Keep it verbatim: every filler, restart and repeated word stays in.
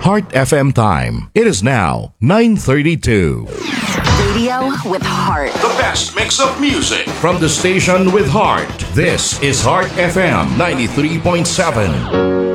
Heart F M time. It is now nine thirty-two. Radio with heart. The best mix of music from the station with heart. This is Heart F M ninety-three point seven.